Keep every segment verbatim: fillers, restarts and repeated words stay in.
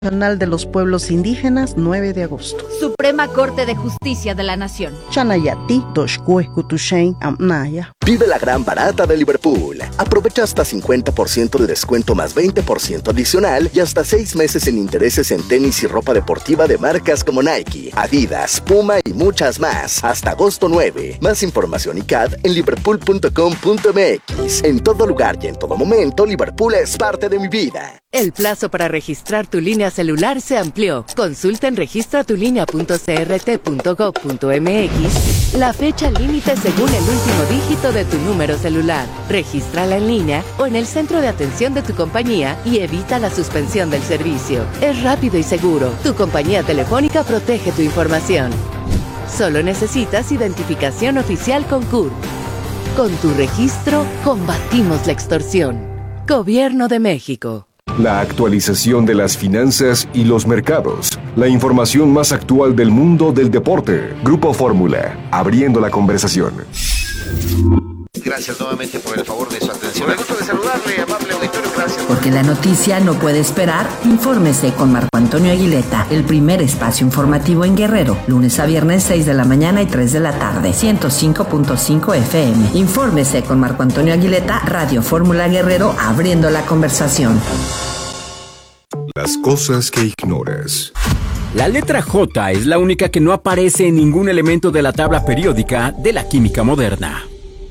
Nacional de los Pueblos Indígenas, nueve de agosto. Suprema Corte de Justicia de la Nación. Chanayati, Toshkue, Kutushain, Amnaya. Vive la gran barata de Liverpool. Aprovecha hasta cincuenta por ciento de descuento más veinte por ciento adicional y hasta seis meses sin intereses en tenis y ropa deportiva de marcas como Nike, Adidas, Puma y muchas más. Hasta agosto nueve. Más información y C A D en liverpool punto com punto m x. En todo lugar y en todo momento, Liverpool es parte de mi vida. El plazo para registrar tu línea celular se amplió. Consulta en registra tu línea punto c r t punto gov punto m x la fecha límite según el último dígito de tu número celular. Regístrala en línea o en el centro de atención de tu compañía y evita la suspensión del servicio. Es rápido y seguro. Tu compañía telefónica protege tu información. Solo necesitas identificación oficial con C U R. Con tu registro, combatimos la extorsión. Gobierno de México. La actualización de las finanzas y los mercados. La información más actual del mundo del deporte. Grupo Fórmula, abriendo la conversación. Gracias nuevamente por el favor de su atención. Me gusta de saludarle, amable auditorio. Gracias. Porque la noticia no puede esperar, infórmese con Marco Antonio Aguileta, el primer espacio informativo en Guerrero, lunes a viernes seis de la mañana y tres de la tarde, ciento cinco punto cinco F M. Infórmese con Marco Antonio Aguileta, Radio Fórmula Guerrero, abriendo la conversación. Las cosas que ignoras. La letra J es la única que no aparece en ningún elemento de la tabla periódica de la química moderna.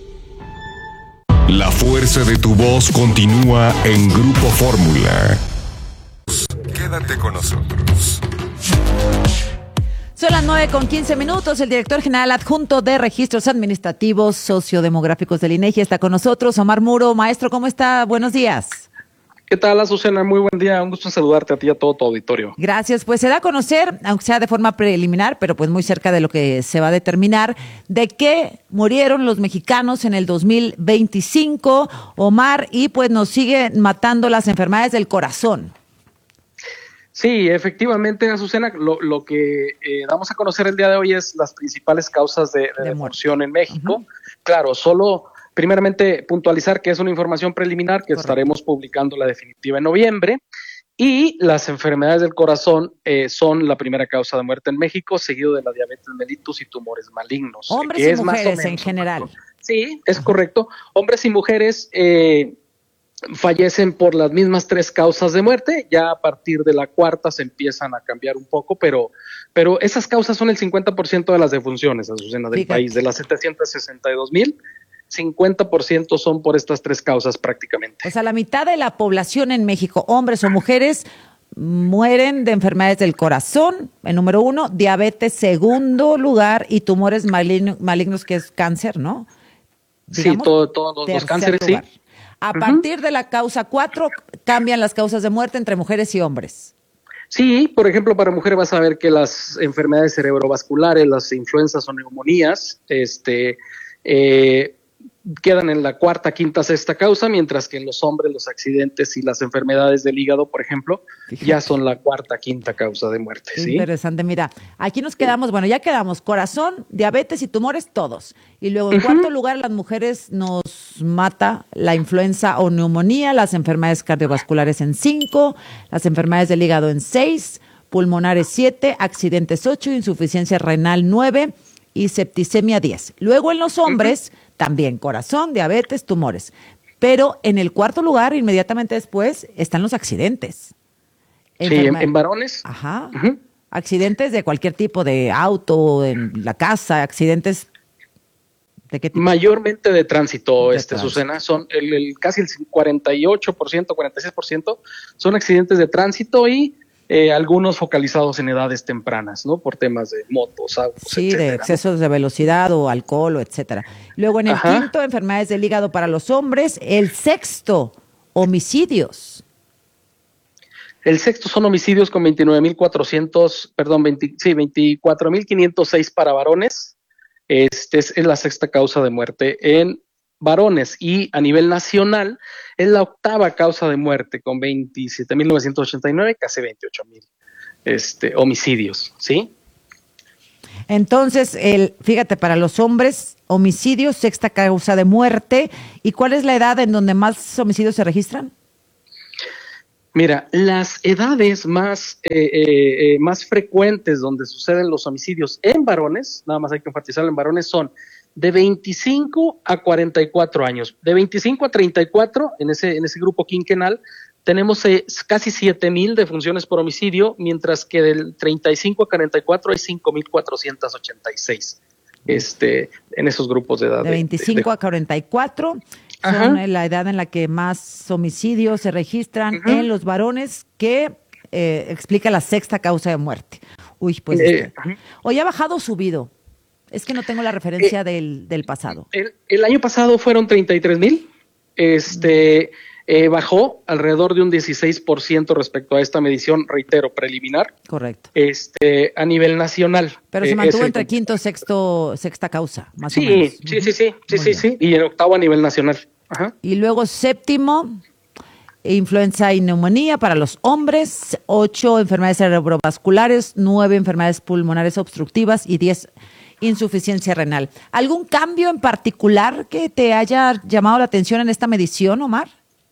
La fuerza de tu voz continúa en Grupo Fórmula. Quédate con nosotros. Son las nueve con quince minutos. El director general adjunto de Registros Administrativos Sociodemográficos del INEGI está con nosotros. Omar Muro. Maestro, ¿cómo está? Buenos días. ¿Qué tal, Azucena? Muy buen día. Un gusto en saludarte a ti y a todo tu auditorio. Gracias. Pues se da a conocer, aunque sea de forma preliminar, pero pues muy cerca de lo que se va a determinar, de qué murieron los mexicanos en el dos mil veinticinco, Omar, y pues nos siguen matando las enfermedades del corazón. Sí, efectivamente, Azucena, lo, lo que eh, damos a conocer el día de hoy es las principales causas de, de, de defunción en México. Uh-huh. Claro, solo... Primeramente, puntualizar que es una información preliminar que Correcto. Estaremos publicando la definitiva en noviembre, y las enfermedades del corazón eh, son la primera causa de muerte en México, seguido de la diabetes mellitus y tumores malignos. Hombres y mujeres en general. Sí, es correcto. Hombres y mujeres eh, fallecen por las mismas tres causas de muerte. Ya a partir de la cuarta se empiezan a cambiar un poco, pero, pero esas causas son el cincuenta por ciento de las defunciones, Azucena, del Fíjate. país, de las setecientos sesenta y dos mil. cincuenta por ciento son por estas tres causas prácticamente. O sea, la mitad de la población en México, hombres o mujeres, mueren de enfermedades del corazón, en número uno, diabetes segundo lugar y tumores maligno, malignos, que es cáncer, ¿no? Digamos, sí, todos todo, los cánceres, lugar. sí. A uh-huh. partir de la causa cuatro, cambian las causas de muerte entre mujeres y hombres. Sí, por ejemplo, para mujeres vas a ver que las enfermedades cerebrovasculares, las influencias o neumonías, este... Eh, quedan en la cuarta, quinta, sexta causa, mientras que en los hombres los accidentes y las enfermedades del hígado, por ejemplo, Fíjate. ya son la cuarta, quinta causa de muerte. ¿sí? Interesante, mira, aquí nos quedamos, bueno, ya quedamos, corazón, diabetes y tumores, todos. Y luego, en uh-huh. cuarto lugar, las mujeres nos mata la influenza o neumonía, las enfermedades cardiovasculares en cinco, las enfermedades del hígado en seis, pulmonares siete, accidentes ocho, insuficiencia renal nueve y septicemia diez. Luego en los hombres... Uh-huh. También corazón, diabetes, tumores. Pero en el cuarto lugar, inmediatamente después, están los accidentes. Sí, en, en varones. Ajá. Uh-huh. Accidentes de cualquier tipo, de auto, en la casa, accidentes de qué tipo. Mayormente de tránsito, de este, tránsito. Susana. Son el, el, casi el cuarenta y ocho por ciento, cuarenta y seis por ciento son accidentes de tránsito y Eh, algunos focalizados en edades tempranas, ¿no? Por temas de motos, autos, Sí, etcétera, de excesos ¿no? de velocidad o alcohol o etcétera. Luego en el Ajá. quinto, enfermedades del hígado para los hombres. El sexto, homicidios. El sexto son homicidios con veintinueve mil cuatrocientos, perdón, veinte, sí, veinticuatro mil quinientos seis para varones. Este es, es la sexta causa de muerte en varones, y a nivel nacional es la octava causa de muerte con veintisiete mil novecientos ochenta y nueve, casi veintiocho mil este, homicidios, ¿sí? Entonces, el, fíjate, para los hombres, homicidios, sexta causa de muerte. ¿Y cuál es la edad en donde más homicidios se registran? Mira, las edades más, eh, eh, eh, más frecuentes donde suceden los homicidios en varones, nada más hay que enfatizarlo en varones, son de veinticinco a cuarenta y cuatro años. De veinticinco a treinta y cuatro, en ese, en ese grupo quinquenal, tenemos eh, casi siete mil defunciones por homicidio, mientras que del treinta y cinco a cuarenta y cuatro hay cinco mil cuatrocientos ochenta y seis este, en esos grupos de edad. De veinticinco de, de, a cuarenta y cuatro son Ajá. la edad en la que más homicidios se registran uh-huh. en los varones, que eh, explica la sexta causa de muerte. Uy, pues eh, este, uh-huh. hoy ha bajado o subido. Es que no tengo la referencia eh, del, del pasado. El, el año pasado fueron treinta y tres mil. Este... Uh-huh. Eh, bajó alrededor de un dieciséis por ciento respecto a esta medición, reitero, preliminar. Correcto. Este, a nivel nacional. Pero se mantuvo eh, entre quinto, sexto, sexta causa, más sí, o menos. Sí, sí, sí, sí, sí, sí, sí, y en octavo a nivel nacional. Ajá. Y luego séptimo, influenza y neumonía para los hombres, ocho enfermedades cerebrovasculares, nueve enfermedades pulmonares obstructivas y diez insuficiencia renal. ¿Algún cambio en particular que te haya llamado la atención en esta medición, Omar?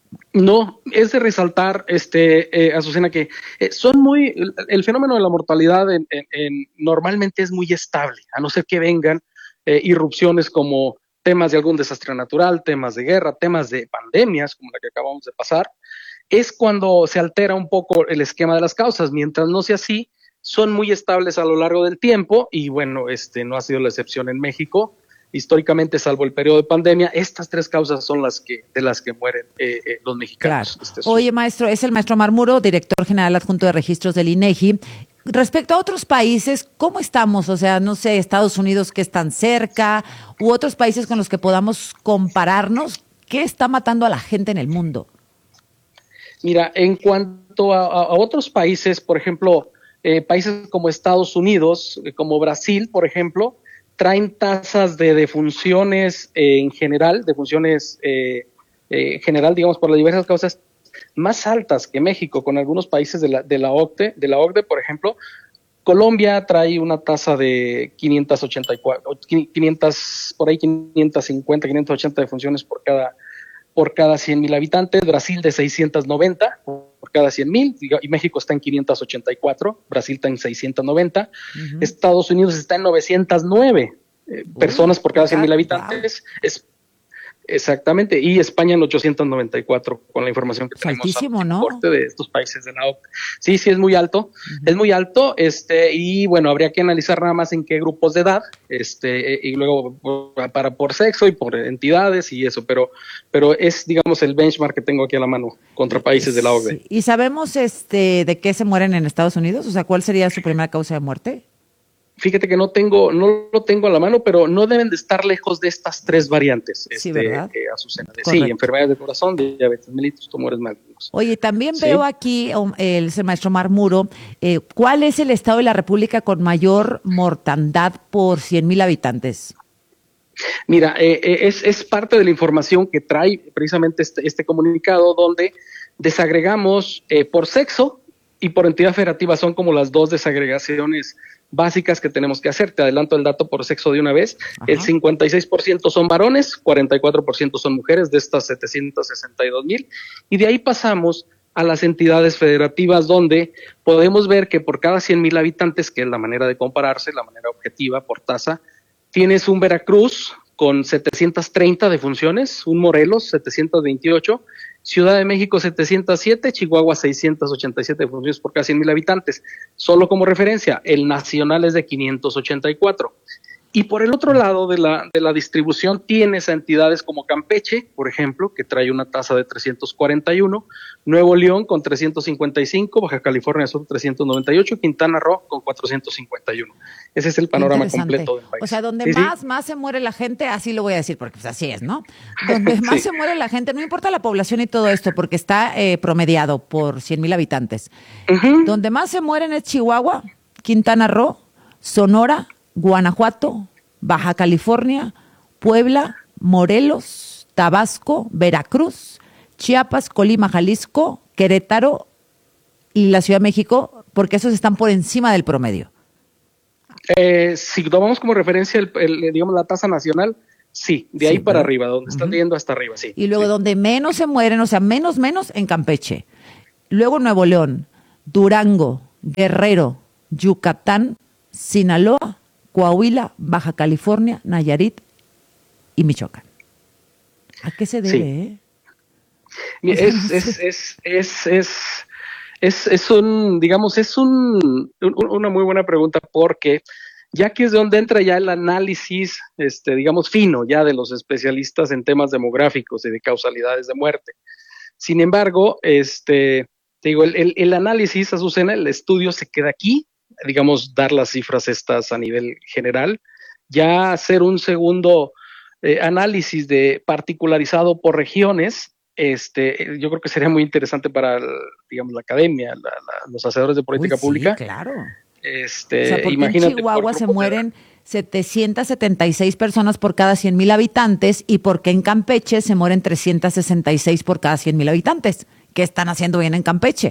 No, es de resaltar, este, eh, Azucena, que eh, son muy, el, el fenómeno de la mortalidad en, en, en, normalmente es muy estable, a no ser que vengan eh, irrupciones como temas de algún desastre natural, temas de guerra, temas de pandemias, como la que acabamos de pasar, es cuando se altera un poco el esquema de las causas. Mientras no sea así, son muy estables a lo largo del tiempo, y bueno, este no ha sido la excepción en México. Históricamente, salvo el periodo de pandemia, estas tres causas son las que de las que mueren eh, eh, los mexicanos. Claro. Este Oye, maestro, es el maestro Omar Muro, director general adjunto de registros del INEGI. Respecto a otros países, ¿cómo estamos? O sea, no sé, Estados Unidos, que están cerca, u otros países con los que podamos compararnos. ¿Qué está matando a la gente en el mundo? Mira, en cuanto a, a otros países, por ejemplo, eh, países como Estados Unidos, como Brasil, por ejemplo, traen tasas de defunciones eh, en general, defunciones eh, eh, general, digamos, por las diversas causas, más altas que México, con algunos países de la, de la OCDE, de la OCDE, por ejemplo. Colombia trae una tasa de quinientos ochenta y cuatro, quinientos, por ahí quinientos cincuenta, quinientos ochenta defunciones por cada, por cada cien mil habitantes. Brasil de seiscientos noventa por cada cien mil, y México está en quinientos ochenta y cuatro, Brasil está en seiscientos noventa, uh-huh. Estados Unidos está en novecientos nueve eh, uh, personas por cada cien mil habitantes, wow. es, exactamente, y España en ochocientos noventa y cuatro, con la información que tenemos. Altísimo, ¿no? De estos países de la OCDE. Sí, sí, es muy alto, uh-huh. es muy alto, este, y bueno, habría que analizar nada más en qué grupos de edad, este, y luego para por sexo y por entidades y eso, pero, pero es, digamos, el benchmark que tengo aquí a la mano contra países de la OCDE. Sí. ¿Y sabemos este de qué se mueren en Estados Unidos? O sea, ¿cuál sería su primera causa de muerte? Fíjate que no tengo, no lo tengo a la mano, pero no deben de estar lejos de estas tres variantes. Sí, este, ¿verdad? Eh, Azucena. Sí, enfermedades de corazón, diabetes mellitus, tumores malignos. Oye, también ¿Sí? veo aquí, el, el maestro Omar Muro, eh, ¿cuál es el estado de la República con mayor mortandad por cien mil habitantes? Mira, eh, eh, es, es parte de la información que trae precisamente este, este comunicado, donde desagregamos eh, por sexo y por entidad federativa. Son como las dos desagregaciones básicas que tenemos que hacer. Te adelanto el dato por sexo de una vez. Ajá. El cincuenta y seis por ciento son varones, cuarenta y cuatro por ciento son mujeres, de estas setecientos sesenta y dos mil, y de ahí pasamos a las entidades federativas, donde podemos ver que por cada cien mil habitantes, que es la manera de compararse, la manera objetiva por tasa, tienes un Veracruz con setecientos treinta defunciones, un Morelos setecientos veintiocho, Ciudad de México setecientos siete, Chihuahua seiscientos ochenta y siete defunciones por cada cien mil habitantes. Solo como referencia, el nacional es de quinientos ochenta y cuatro. Y por el otro lado de la, de la distribución tienes a entidades como Campeche, por ejemplo, que trae una tasa de trescientos cuarenta y uno, Nuevo León con trescientos cincuenta y cinco, Baja California Sur trescientos noventa y ocho, Quintana Roo con cuatrocientos cincuenta y uno. Ese es el panorama completo del país. O sea, donde sí, más, sí. más se muere la gente, así lo voy a decir, porque pues así es, ¿no? Donde más sí. se muere la gente, no importa la población y todo esto, porque está eh, promediado por cien mil habitantes. Uh-huh. Donde más se mueren es Chihuahua, Quintana Roo, Sonora, Guanajuato, Baja California, Puebla, Morelos, Tabasco, Veracruz, Chiapas, Colima, Jalisco, Querétaro y la Ciudad de México, porque esos están por encima del promedio. Eh, si tomamos como referencia el, el, digamos, la tasa nacional, sí, de sí, ahí para arriba, donde uh-huh. están yendo hasta arriba, sí. Y luego sí. donde menos se mueren, o sea, menos, menos en Campeche. luego Nuevo León, Durango, Guerrero, Yucatán, Sinaloa, Coahuila, Baja California, Nayarit y Michoacán. ¿A qué se debe? Sí. Eh? Es, es, es, es, es, es, es, es un, digamos, es un, un, una muy buena pregunta, porque ya aquí es de donde entra ya el análisis, este, digamos, fino ya de los especialistas en temas demográficos y de causalidades de muerte. Sin embargo, este, te digo, el, el, el análisis, Azucena, el estudio se queda aquí, digamos, dar las cifras estas a nivel general, ya hacer un segundo eh, análisis de particularizado por regiones. Este, yo creo que sería muy interesante para, el, digamos, la academia, la, la, los hacedores de política Uy, sí, pública. Claro. Este, O sea, porque imagínate, en Chihuahua por se ejemplo, mueren setecientas setenta y seis personas por cada cien mil habitantes, y porque en Campeche se mueren trescientas sesenta y seis por cada cien mil habitantes. ¿Qué están haciendo bien en Campeche?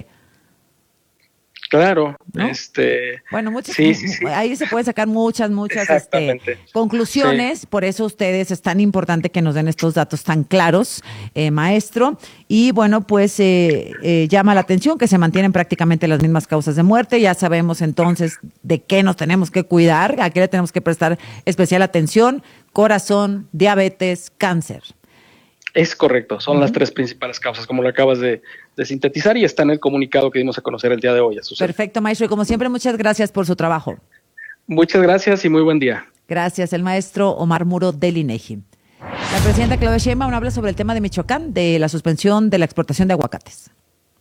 Claro, ¿no? este, bueno, muchas, sí, sí, sí. ahí se pueden sacar muchas, muchas este, conclusiones. Sí. Por eso ustedes es tan importante que nos den estos datos tan claros, eh, maestro. Y bueno, pues eh, eh, llama la atención que se mantienen prácticamente las mismas causas de muerte. Ya sabemos entonces de qué nos tenemos que cuidar, a qué le tenemos que prestar especial atención: corazón, diabetes, cáncer. Es correcto, son uh-huh. las tres principales causas, como lo acabas de, de sintetizar, y está en el comunicado que dimos a conocer el día de hoy. Azucena. Perfecto, maestro, y como siempre, muchas gracias por su trabajo. Muchas gracias y muy buen día. Gracias, el maestro Omar Muro del INEGI. La presidenta Claudia Sheinbaum habla sobre el tema de Michoacán, de la suspensión de la exportación de aguacates.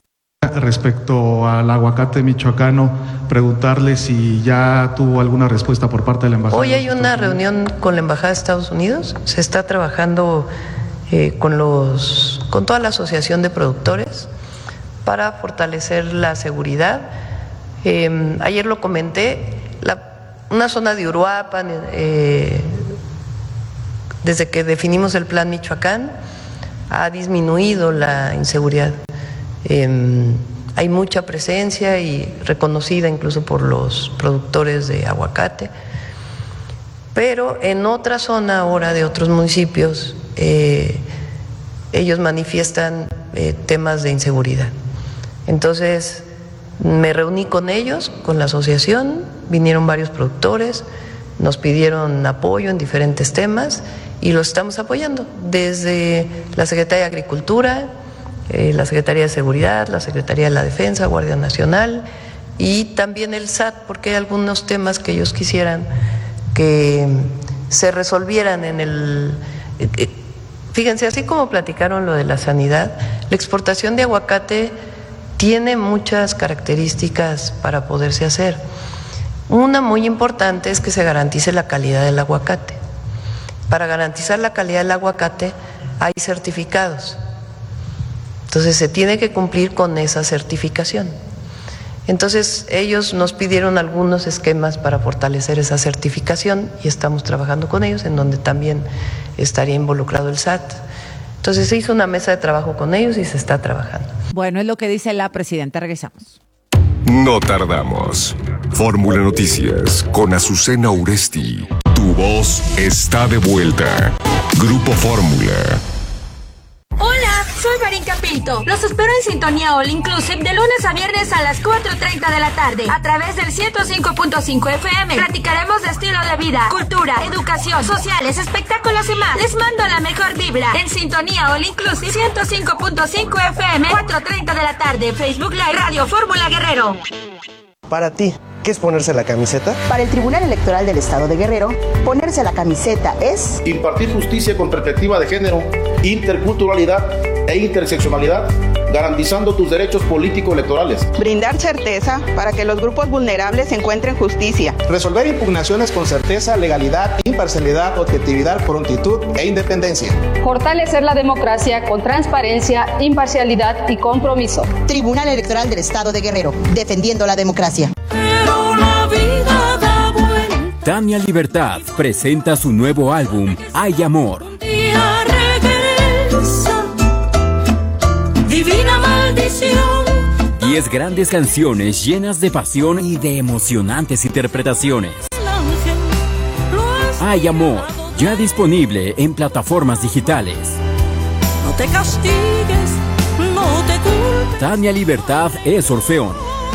Respecto al aguacate michoacano, preguntarle si ya tuvo alguna respuesta por parte de la embajada. Hoy hay una reunión con la embajada de Estados Unidos, se está trabajando Eh, con los con toda la asociación de productores para fortalecer la seguridad. Eh, ayer lo comenté, la, una zona de Uruapan, eh, desde que definimos el plan Michoacán, ha disminuido la inseguridad. Eh, hay mucha presencia y reconocida incluso por los productores de aguacate, pero en otra zona ahora de otros municipios Eh, ellos manifiestan eh, temas de inseguridad. Entonces me reuní con ellos, con la asociación, vinieron varios productores, nos pidieron apoyo en diferentes temas y los estamos apoyando desde la Secretaría de Agricultura, eh, la Secretaría de Seguridad, la Secretaría de la Defensa, Guardia Nacional y también el S A T, porque hay algunos temas que ellos quisieran que se resolvieran en el... Eh, Fíjense, así como platicaron lo de la sanidad, la exportación de aguacate tiene muchas características para poderse hacer. Una muy importante es que se garantice la calidad del aguacate. Para garantizar la calidad del aguacate hay certificados. Entonces se tiene que cumplir con esa certificación. Entonces ellos nos pidieron algunos esquemas para fortalecer esa certificación y estamos trabajando con ellos, en donde también estaría involucrado el S A T. Entonces se hizo una mesa de trabajo con ellos y se está trabajando. Bueno, es lo que dice la presidenta. Regresamos. No tardamos. Fórmula Noticias con Azucena Uresti. Tu voz está de vuelta. Grupo Fórmula. Hola, soy Marinka Pinto. Los espero en Sintonía All Inclusive de lunes a viernes a las cuatro treinta de la tarde a través del ciento cinco punto cinco F M. Platicaremos de estilo de vida, cultura, educación, sociales, espectáculos y más. Les mando la mejor vibra en Sintonía All Inclusive ciento cinco punto cinco F M, cuatro treinta de la tarde, Facebook Live, Radio Fórmula Guerrero. Para ti, ¿qué es ponerse la camiseta? Para el Tribunal Electoral del Estado de Guerrero, ponerse la camiseta es... impartir justicia con perspectiva de género, interculturalidad e interseccionalidad, garantizando tus derechos político-electorales. Brindar certeza para que los grupos vulnerables encuentren justicia. Resolver impugnaciones con certeza, legalidad, imparcialidad, objetividad, prontitud e independencia. Fortalecer la democracia con transparencia, imparcialidad y compromiso. Tribunal Electoral del Estado de Guerrero, defendiendo la democracia. Pero la vida da vuelta. Tania Libertad presenta su nuevo álbum, Hay Amor. Día regresa, divina maldición. Diez grandes canciones llenas de pasión y de emocionantes interpretaciones. Hay Amor, ya disponible en plataformas digitales. No te castigues, no te culpa. Tania Libertad es Orfeón.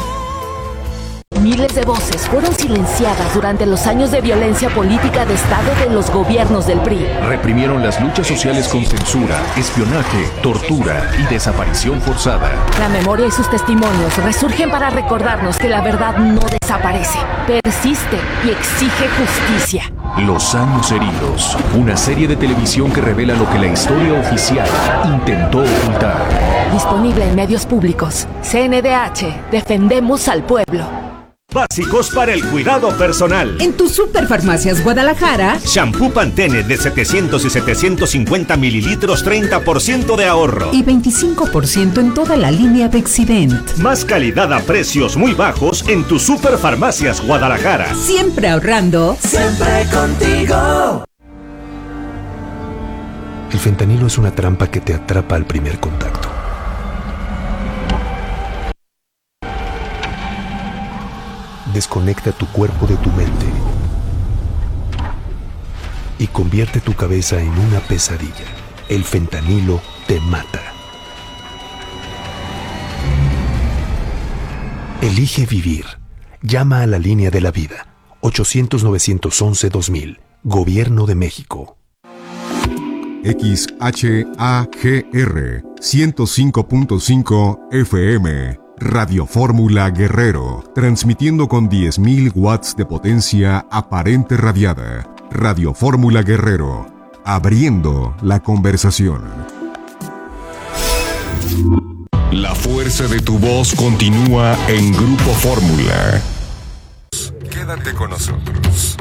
Miles de voces fueron silenciadas durante los años de violencia política de Estado de los gobiernos del P R I. Reprimieron las luchas sociales con censura, espionaje, tortura y desaparición forzada. La memoria y sus testimonios resurgen para recordarnos que la verdad no desaparece, persiste y exige justicia. Los años heridos, una serie de televisión que revela lo que la historia oficial intentó ocultar. Disponible en medios públicos. C N D H, defendemos al pueblo. Básicos para el cuidado personal. En tu Superfarmacias Guadalajara, shampoo Pantene de setecientos y setecientos cincuenta mililitros, treinta por ciento de ahorro. Y veinticinco por ciento en toda la línea Bexident. Más calidad a precios muy bajos en tu Superfarmacias Guadalajara. Siempre ahorrando. Siempre contigo. El fentanilo es una trampa que te atrapa al primer contacto. Desconecta tu cuerpo de tu mente y convierte tu cabeza en una pesadilla. El fentanilo te mata. Elige vivir. Llama a la línea de la vida. ochocientos, novecientos once, dos mil. Gobierno de México. X H A G R ciento cinco punto cinco F M. Radio Fórmula Guerrero, transmitiendo con diez mil watts de potencia aparente radiada. Radio Fórmula Guerrero, abriendo la conversación. La fuerza de tu voz continúa en Grupo Fórmula. Quédate con nosotros.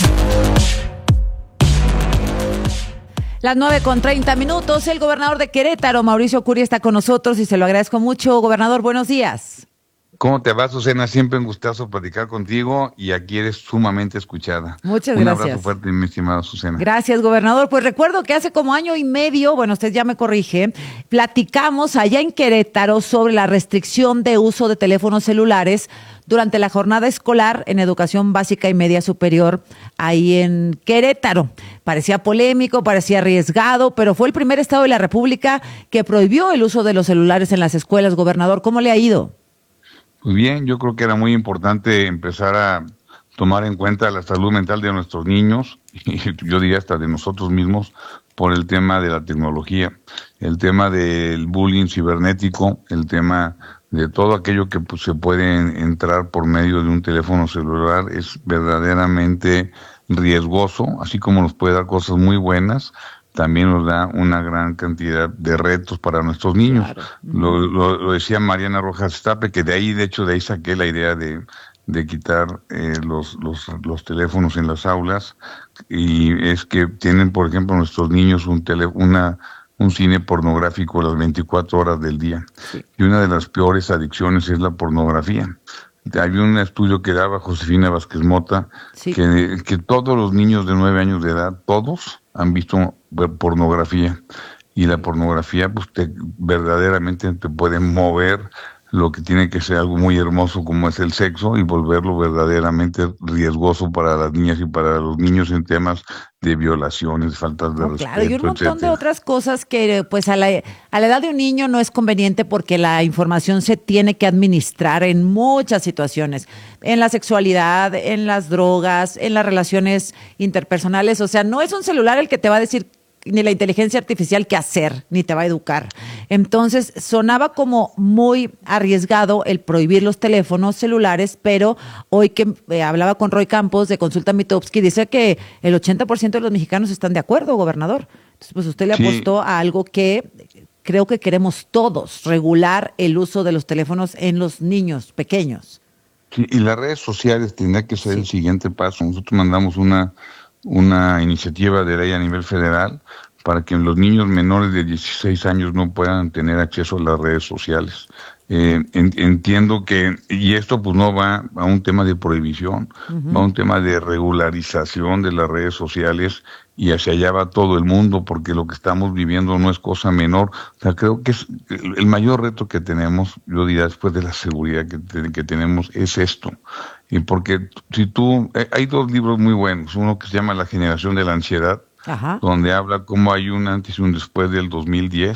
Las nueve con treinta minutos, el gobernador de Querétaro, Mauricio Curi, está con nosotros y se lo agradezco mucho. Gobernador, buenos días. ¿Cómo te va, Susana? Siempre un gustazo platicar contigo y aquí eres sumamente escuchada. Muchas un gracias. Un abrazo fuerte, mi estimada Susana. Gracias, gobernador. Pues recuerdo que hace como año y medio, bueno, usted ya me corrige, platicamos allá en Querétaro sobre la restricción de uso de teléfonos celulares durante la jornada escolar en educación básica y media superior ahí en Querétaro. Parecía polémico, parecía arriesgado, pero fue el primer estado de la República que prohibió el uso de los celulares en las escuelas. Gobernador, ¿cómo le ha ido? Pues bien, yo creo que era muy importante empezar a tomar en cuenta la salud mental de nuestros niños, y yo diría hasta de nosotros mismos, por el tema de la tecnología, el tema del bullying cibernético, el tema de todo aquello que pues, se puede entrar por medio de un teléfono celular es verdaderamente riesgoso, así como nos puede dar cosas muy buenas, también nos da una gran cantidad de retos para nuestros niños. Claro. Lo, lo, lo decía Mariana Rojas Estape, que de ahí, de hecho, de ahí saqué la idea de, de quitar eh, los, los, los teléfonos en las aulas, y es que tienen, por ejemplo, nuestros niños un tele, una un cine pornográfico las veinticuatro horas del día. Sí. Y una de las peores adicciones es la pornografía. Había un estudio que daba Josefina Vázquez Mota, sí. que, que todos los niños de nueve años de edad, todos han visto pornografía. Y la pornografía pues te, verdaderamente te puede mover lo que tiene que ser algo muy hermoso como es el sexo y volverlo verdaderamente riesgoso para las niñas y para los niños en temas de violaciones, faltas de no, respeto, claro, y un montón etcétera. de otras cosas que pues a la, a la edad de un niño no es conveniente porque la información se tiene que administrar en muchas situaciones, en la sexualidad, en las drogas, en las relaciones interpersonales, o sea, no es un celular el que te va a decir ni la inteligencia artificial qué hacer, ni te va a educar. Entonces, sonaba como muy arriesgado el prohibir los teléfonos celulares, pero hoy que eh, hablaba con Roy Campos de Consulta Mitofsky, dice que el ochenta por ciento de los mexicanos están de acuerdo, gobernador. Entonces, pues usted le sí. apostó a algo que creo que queremos todos, regular el uso de los teléfonos en los niños pequeños. Sí, y las redes sociales tendrá que ser sí. el siguiente paso. Nosotros mandamos una una iniciativa de ley a nivel federal para que los niños menores de dieciséis años no puedan tener acceso a las redes sociales. Eh, en, entiendo que, y esto pues no va a un tema de prohibición, uh-huh. va a un tema de regularización de las redes sociales y hacia allá va todo el mundo porque lo que estamos viviendo no es cosa menor. O sea, creo que es el mayor reto que tenemos, yo diría después de la seguridad que, te, que tenemos, es esto. Y porque si tú, hay dos libros muy buenos, uno que se llama La generación de la ansiedad, Ajá. donde habla cómo hay un antes y un después del dos mil diez,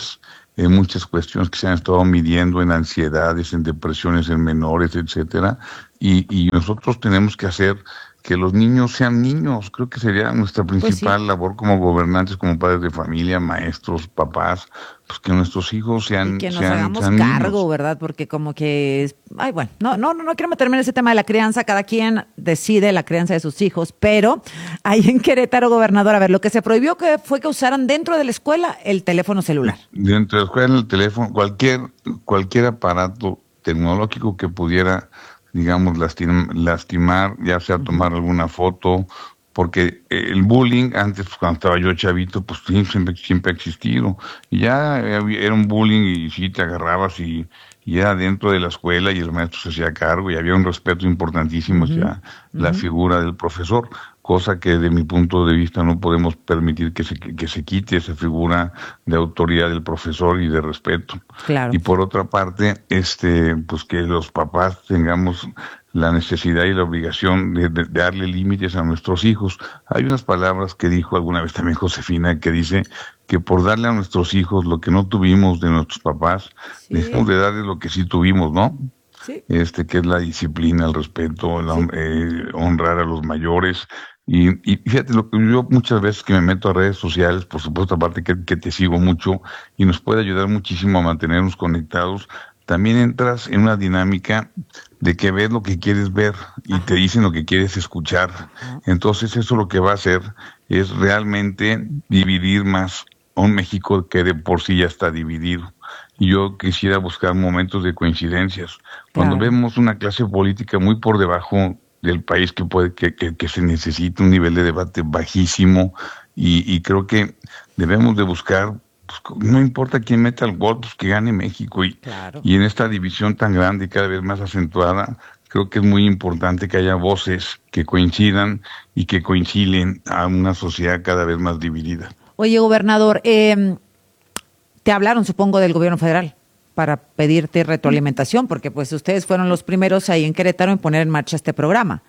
en muchas cuestiones que se han estado midiendo en ansiedades, en depresiones en menores, etcétera, y, y nosotros tenemos que hacer que los niños sean niños. Creo que sería nuestra principal pues sí. labor como gobernantes, como padres de familia, maestros, papás, pues que nuestros hijos sean y que nos sean, hagamos sean cargo, niños. ¿verdad? Porque como que, es, ay, bueno, no, no, no, no quiero meterme en ese tema de la crianza. Cada quien decide la crianza de sus hijos, pero ahí en Querétaro, gobernador, a ver, lo que se prohibió que fue que usaran dentro de la escuela el teléfono celular. Dentro de la escuela, el teléfono, cualquier cualquier aparato tecnológico que pudiera, digamos, lastim, lastimar, ya sea tomar alguna foto, porque el bullying, antes cuando estaba yo chavito, pues siempre, siempre ha existido, y ya era un bullying y sí te agarrabas y, y era dentro de la escuela y el maestro se hacía cargo y había un respeto importantísimo hacia uh-huh. la uh-huh. figura del profesor, cosa que de mi punto de vista no podemos permitir que se, que se quite esa figura de autoridad del profesor y de respeto. Claro. Y por otra parte, este, pues que los papás tengamos la necesidad y la obligación de, de, de darle límites a nuestros hijos. Hay unas palabras que dijo alguna vez también Josefina, que dice que por darle a nuestros hijos lo que no tuvimos de nuestros papás, sí. dejamos de darles lo que sí tuvimos, ¿no? Sí. Este, que es la disciplina, el respeto, la, sí. eh, honrar a los mayores. Y, y fíjate, lo que yo muchas veces que me meto a redes sociales, por supuesto, aparte que, que te sigo mucho y nos puede ayudar muchísimo a mantenernos conectados, también entras en una dinámica de que ves lo que quieres ver y Ajá. te dicen lo que quieres escuchar. Ajá. Entonces eso lo que va a hacer es realmente dividir más a un México que de por sí ya está dividido. Y yo quisiera buscar momentos de coincidencias. Cuando claro. vemos una clase política muy por debajo del país que puede que, que, que se necesita un nivel de debate bajísimo y, y creo que debemos de buscar, pues, no importa quién meta el gol, pues que gane México y, claro. y en esta división tan grande y cada vez más acentuada, creo que es muy importante que haya voces que coincidan y que coinciden a una sociedad cada vez más dividida. Oye, gobernador, eh, te hablaron, supongo, del gobierno federal para pedirte retroalimentación, porque pues ustedes fueron los primeros ahí en Querétaro en poner en marcha este programa.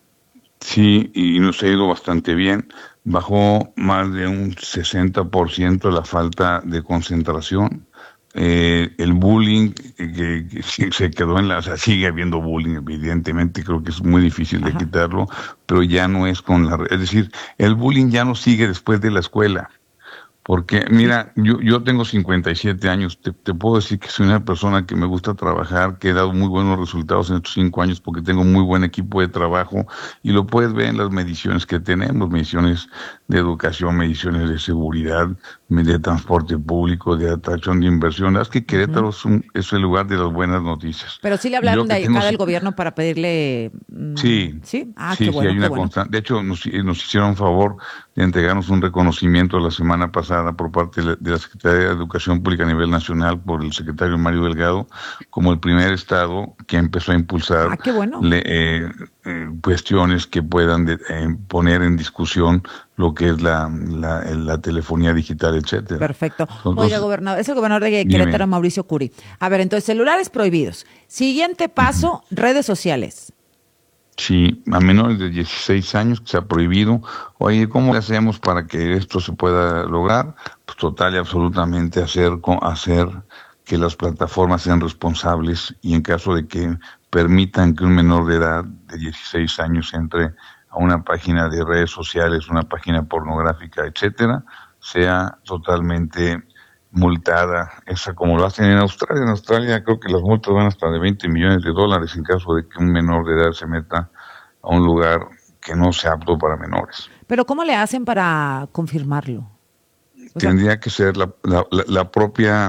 Sí, y nos ha ido bastante bien. Bajó más de un sesenta por ciento la falta de concentración. Eh, el bullying que, que se quedó en la... O sea, sigue habiendo bullying, evidentemente, creo que es muy difícil de Ajá. quitarlo, pero ya no es con la... Es decir, el bullying ya no sigue después de la escuela. Porque, mira, yo yo tengo cincuenta y siete años, te, te puedo decir que soy una persona que me gusta trabajar, que he dado muy buenos resultados en estos cinco años porque tengo muy buen equipo de trabajo y lo puedes ver en las mediciones que tenemos, mediciones de educación, mediciones de seguridad, de transporte público, de atracción de inversión. Es que Querétaro uh-huh. es, un, es el lugar de las buenas noticias. Pero sí le hablaron de acá del gobierno para pedirle... Mmm, sí, sí, ah, sí, qué bueno, sí hay una bueno. constante. De hecho, nos, nos hicieron un favor de entregarnos un reconocimiento la semana pasada por parte de la, de la Secretaría de Educación Pública a nivel nacional por el secretario Mario Delgado como el primer estado que empezó a impulsar ah, qué bueno. le, eh, eh, cuestiones que puedan de, eh, poner en discusión lo que es la, la, la telefonía digital, etcétera. Perfecto. Entonces, oye, gobernador, es el gobernador de Querétaro, Mauricio Curi. A ver, entonces, celulares prohibidos. Siguiente paso, uh-huh. redes sociales. Sí, a menores de dieciséis años que se ha prohibido. Oye, ¿cómo le hacemos para que esto se pueda lograr? Pues total y absolutamente hacer, hacer que las plataformas sean responsables y en caso de que permitan que un menor de edad de dieciséis años entre a una página de redes sociales, una página pornográfica, etcétera, sea totalmente multada, esa como lo hacen en Australia. En Australia creo que las multas van hasta de veinte millones de dólares en caso de que un menor de edad se meta a un lugar que no sea apto para menores. Pero ¿cómo le hacen para confirmarlo? O Tendría sea... que ser la, la, la propia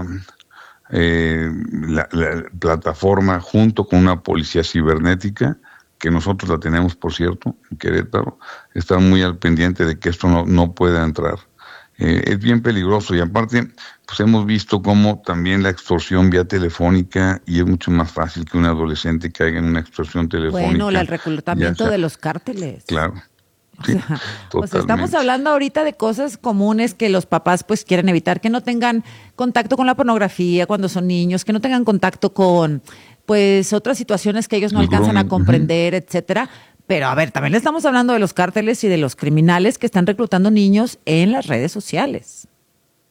eh, la, la plataforma junto con una policía cibernética, que nosotros la tenemos, por cierto, en Querétaro, está muy al pendiente de que esto no, no pueda entrar. Eh, es bien peligroso y aparte pues hemos visto cómo también la extorsión vía telefónica y es mucho más fácil que un adolescente caiga en una extorsión telefónica. Bueno, el reclutamiento sea, de los cárteles. Claro. Sí, o sea, pues estamos hablando ahorita de cosas comunes que los papás pues quieren evitar, que no tengan contacto con la pornografía cuando son niños, que no tengan contacto con pues otras situaciones que ellos no el alcanzan grooming. a comprender, uh-huh. etcétera. Pero, a ver, también le estamos hablando de los cárteles y de los criminales que están reclutando niños en las redes sociales.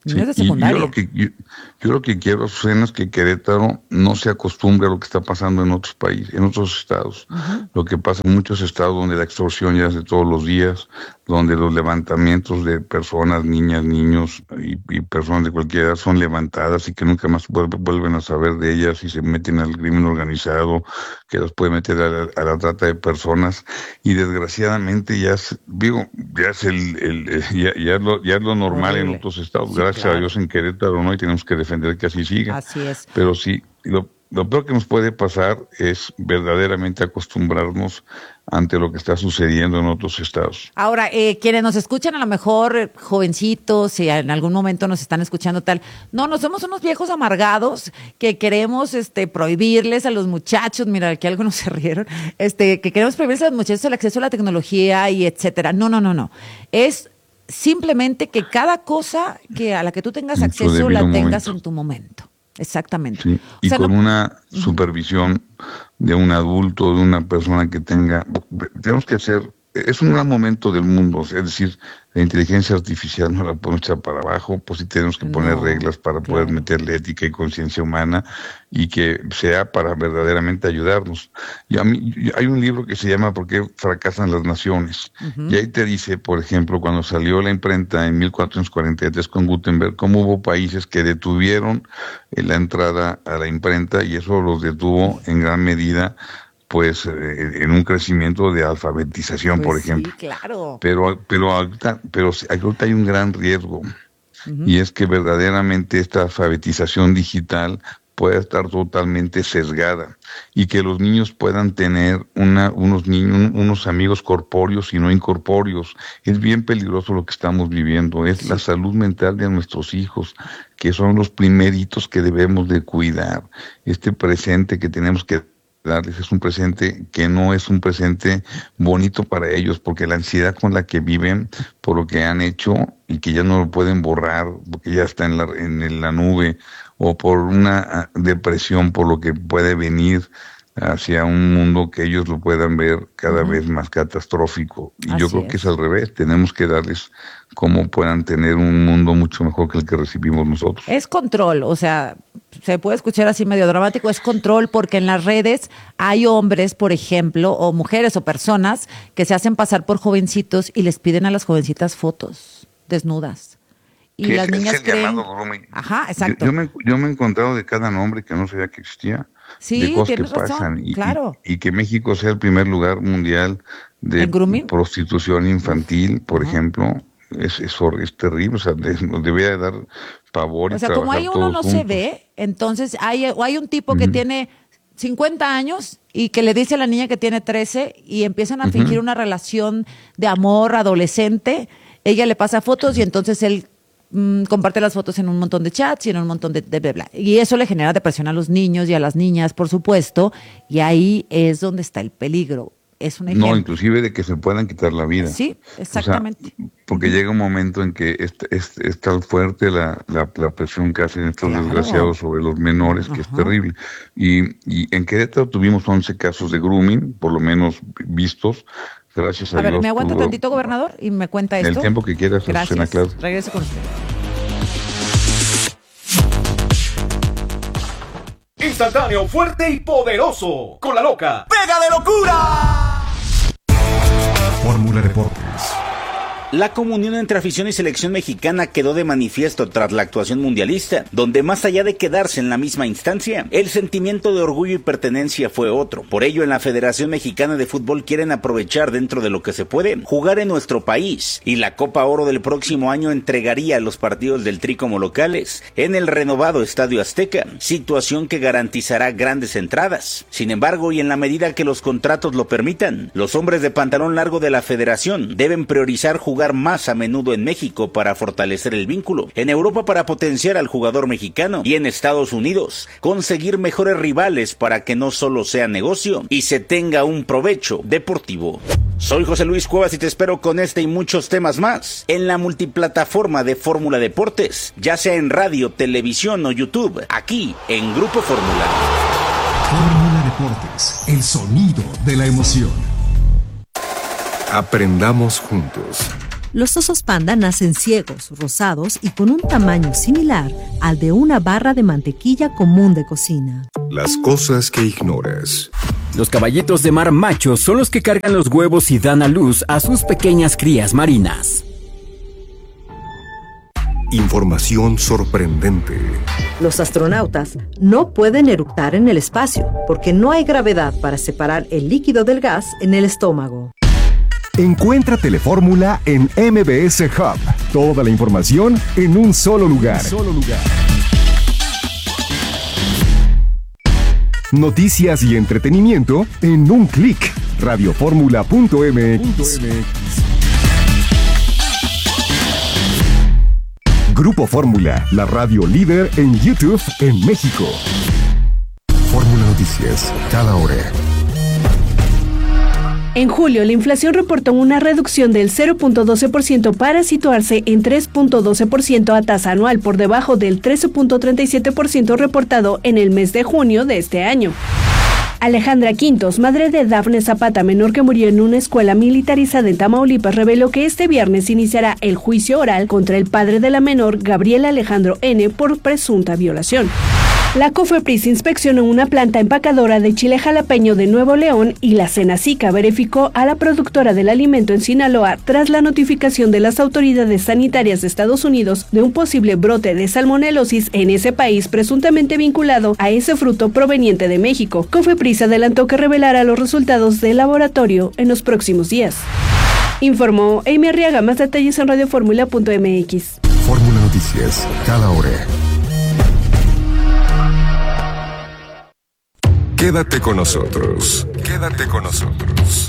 Sí, de y yo lo que yo, yo lo que quiero, Susana, es que Querétaro no se acostumbre a lo que está pasando en otros países, en otros estados. Uh-huh. Lo que pasa en muchos estados donde la extorsión ya es de todos los días, donde los levantamientos de personas, niñas, niños y, y personas de cualquier edad son levantadas y que nunca más vuelven a saber de ellas y se meten al crimen organizado, que los puede meter a la, a la trata de personas. Y desgraciadamente ya es, digo, ya es el, el, el ya, ya, es lo, ya es lo normal en otros estados. Sí, gracias claro. a Dios en Querétaro no, y tenemos que defender que así siga. Así es. Pero sí, lo, lo peor que nos puede pasar es verdaderamente acostumbrarnos ante lo que está sucediendo en otros estados. Ahora, eh, quienes nos escuchan a lo mejor eh, jovencitos, y en algún momento nos están escuchando tal, no, no somos unos viejos amargados que queremos este prohibirles a los muchachos, mira, aquí algunos se rieron, este que queremos prohibirles a los muchachos el acceso a la tecnología y etcétera. No, no, no, no. Es simplemente que cada cosa que a la que tú tengas en acceso la tengas momento. En tu momento. Exactamente. Sí, y o sea, con no... una supervisión de un adulto, de una persona que tenga... Tenemos que hacer... Es un gran momento del mundo, es decir, la inteligencia artificial no la podemos echar para abajo, pues sí tenemos que poner no, reglas para claro. poder meterle ética y conciencia humana y que sea para verdaderamente ayudarnos. Y a mí, hay un libro que se llama ¿Por qué fracasan las naciones? Uh-huh. Y ahí te dice, por ejemplo, cuando salió la imprenta en mil cuatrocientos cuarenta y tres con Gutenberg, cómo hubo países que detuvieron la entrada a la imprenta y eso los detuvo en gran medida pues eh, en un crecimiento de alfabetización, pues por ejemplo. Sí, claro. Pero, pero, ahorita, pero ahorita hay un gran riesgo, uh-huh. y es que verdaderamente esta alfabetización digital pueda estar totalmente sesgada y que los niños puedan tener una, unos niños, unos amigos corpóreos y no incorpóreos. Es bien peligroso lo que estamos viviendo, es sí. la salud mental de nuestros hijos, que son los primeritos que debemos de cuidar. Este presente que tenemos que darles es un presente que no es un presente bonito para ellos, porque la ansiedad con la que viven por lo que han hecho y que ya no lo pueden borrar porque ya está en la, en la nube, o por una depresión por lo que puede venir hacia un mundo que ellos lo puedan ver cada uh-huh. vez más catastrófico. Y Así yo creo es. que es al revés, tenemos que darles cómo puedan tener un mundo mucho mejor que el que recibimos nosotros. Es control, o sea, se puede escuchar así medio dramático, es control porque en las redes hay hombres, por ejemplo, o mujeres o personas que se hacen pasar por jovencitos y les piden a las jovencitas fotos desnudas. Y las niñas creen... Ajá, exacto. Yo, yo, me, yo me he encontrado de cada nombre que no sabía que existía. Sí, de cosas tienes que razón, pasan y, claro. y, y que México sea el primer lugar mundial de prostitución infantil, por uh-huh. ejemplo, es, es, es terrible, o sea, es, nos debería dar pavor. O y sea, como hay uno no juntos. se ve, entonces hay, o hay un tipo uh-huh. que tiene cincuenta años y que le dice a la niña que tiene trece y empiezan a uh-huh. fingir una relación de amor adolescente, ella le pasa fotos y entonces él comparte las fotos en un montón de chats y en un montón de, de, de bla. Y eso le genera depresión a los niños y a las niñas, por supuesto, y ahí es donde está el peligro. Es un ejemplo. No, inclusive de que se puedan quitar la vida. Sí, exactamente. O sea, porque llega un momento en que es, es, es tan fuerte la, la, la presión que hacen estos claro. desgraciados sobre los menores, que Ajá. es terrible. Y, y en Querétaro tuvimos once casos de grooming, por lo menos vistos. Gracias a, a Dios. A ver, ¿me aguanta tuvo... tantito, gobernador? Y me cuenta esto. El tiempo que quieras, Susana, claro. Regreso con usted. Instantáneo, fuerte y poderoso. Con la loca. ¡Pega de locura! Fórmula Deportes. La comunión entre afición y selección mexicana quedó de manifiesto tras la actuación mundialista, donde más allá de quedarse en la misma instancia, el sentimiento de orgullo y pertenencia fue otro. Por ello, en la Federación Mexicana de Fútbol quieren aprovechar dentro de lo que se puede, jugar en nuestro país, y la Copa Oro del próximo año entregaría los partidos del Tri como locales en el renovado Estadio Azteca, situación que garantizará grandes entradas. Sin embargo, y en la medida que los contratos lo permitan, los hombres de pantalón largo de la Federación deben priorizar jugar más a menudo en México para fortalecer el vínculo, en Europa para potenciar al jugador mexicano y en Estados Unidos conseguir mejores rivales para que no solo sea negocio y se tenga un provecho deportivo. Soy José Luis Cuevas y te espero con este y muchos temas más en la multiplataforma de Fórmula Deportes, ya sea en radio, televisión o YouTube, aquí en Grupo Fórmula. Fórmula Deportes, el sonido de la emoción. Aprendamos juntos. Los osos panda nacen ciegos, rosados y con un tamaño similar al de una barra de mantequilla común de cocina. Las cosas que ignoras. Los caballitos de mar machos son los que cargan los huevos y dan a luz a sus pequeñas crías marinas. Información sorprendente. Los astronautas no pueden eructar en el espacio porque no hay gravedad para separar el líquido del gas en el estómago. Encuentra Telefórmula en M B S Hub. Toda la información en un solo lugar. Un solo lugar. Noticias y entretenimiento en un clic. radioformula punto m x. Grupo Fórmula, la radio líder en YouTube en México. Fórmula Noticias, cada hora. En julio, la inflación reportó una reducción del cero punto doce por ciento para situarse en tres punto doce por ciento a tasa anual, por debajo del trece punto treinta y siete por ciento reportado en el mes de junio de este año. Alejandra Quintos, madre de Dafne Zapata, menor que murió en una escuela militarizada en Tamaulipas, reveló que este viernes iniciará el juicio oral contra el padre de la menor, Gabriel Alejandro N., por presunta violación. La COFEPRIS inspeccionó una planta empacadora de chile jalapeño de Nuevo León y la Senacica verificó a la productora del alimento en Sinaloa tras la notificación de las autoridades sanitarias de Estados Unidos de un posible brote de salmonelosis en ese país presuntamente vinculado a ese fruto proveniente de México. COFEPRIS adelantó que revelará los resultados del laboratorio en los próximos días. Informó Amy Arriaga. Más detalles en radioformula punto m x. Fórmula Noticias, cada hora. Quédate con nosotros. Quédate con nosotros.